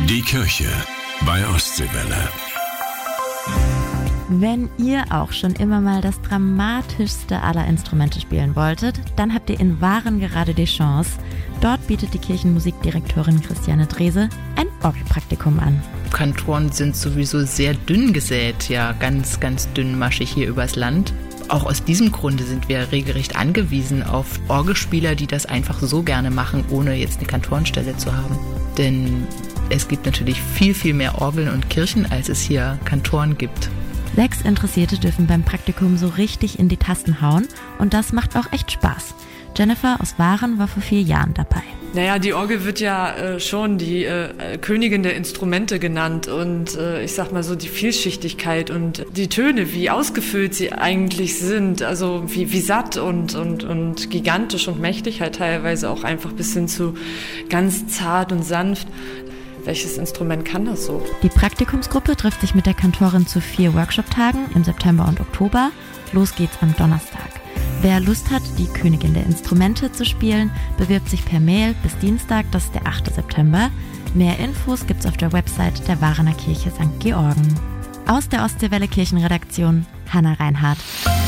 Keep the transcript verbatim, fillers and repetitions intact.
Die Kirche bei Ostseewelle. Wenn ihr auch schon immer mal das dramatischste aller Instrumente spielen wolltet, dann habt ihr in Waren gerade die Chance. Dort bietet die Kirchenmusikdirektorin Christiane Drese ein Orgelpraktikum an. Kantoren sind sowieso sehr dünn gesät, ja ganz, ganz dünnmaschig hier übers Land. Auch aus diesem Grunde sind wir regelrecht angewiesen auf Orgelspieler, die das einfach so gerne machen, ohne jetzt eine Kantorenstelle zu haben. Denn es gibt natürlich viel, viel mehr Orgeln und Kirchen, als es hier Kantoren gibt. Sechs Interessierte dürfen beim Praktikum so richtig in die Tasten hauen und das macht auch echt Spaß. Jennifer aus Waren war vor vier Jahren dabei. Naja, die Orgel wird ja äh, schon die äh, Königin der Instrumente genannt und äh, ich sag mal so die Vielschichtigkeit und die Töne, wie ausgefüllt sie eigentlich sind, also wie, wie satt und, und, und gigantisch und mächtig halt teilweise auch einfach bis hin zu ganz zart und sanft. Welches Instrument kann das so? Die Praktikumsgruppe trifft sich mit der Kantorin zu vier Workshop-Tagen im September und Oktober. Los geht's am Donnerstag. Wer Lust hat, die Königin der Instrumente zu spielen, bewirbt sich per Mail bis Dienstag, das ist der achte September. Mehr Infos gibt's auf der Website der Warener Kirche Sankt Georgen. Aus der Ostseewelle Kirchenredaktion, Hannah Reinhardt.